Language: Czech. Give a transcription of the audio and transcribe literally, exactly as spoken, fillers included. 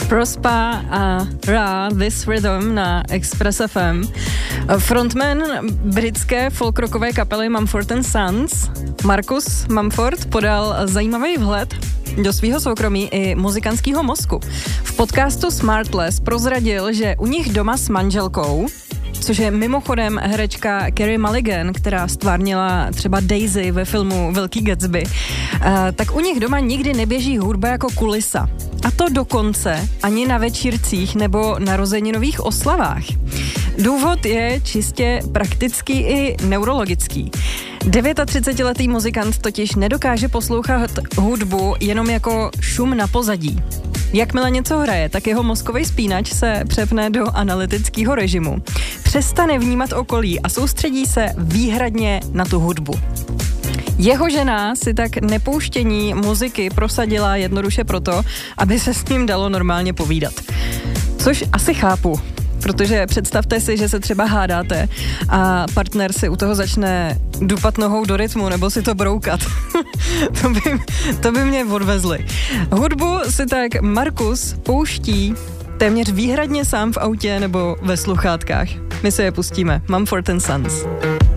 Prospa a Ra, This Rhythm na Express F M. Frontman britské folkrockové kapely Mumford and Sons, Marcus Mumford, podal zajímavý vhled do svého soukromí i muzikantského mozku. V podcastu Smartless prozradil, že u nich doma s manželkou, což je mimochodem herečka Carey Mulligan, která stvárnila třeba Daisy ve filmu Velký Gatsby, tak u nich doma nikdy neběží hudba jako kulisa. A to dokonce ani na večírcích nebo narozeninových oslavách. Důvod je čistě praktický i neurologický. třicetiletý muzikant totiž nedokáže poslouchat hudbu jenom jako šum na pozadí. Jakmile něco hraje, tak jeho mozkový spínač se přepne do analytického režimu. Přestane vnímat okolí a soustředí se výhradně na tu hudbu. Jeho žena si tak nepouštění muziky prosadila jednoduše proto, aby se s ním dalo normálně povídat. Což asi chápu, protože představte si, že se třeba hádáte a partner si u toho začne dupat nohou do rytmu nebo si to broukat. to, by, to by mě odvezli. Hudbu si tak Marcus pouští téměř výhradně sám v autě nebo ve sluchátkách. My se je pustíme. Mumford and Sons.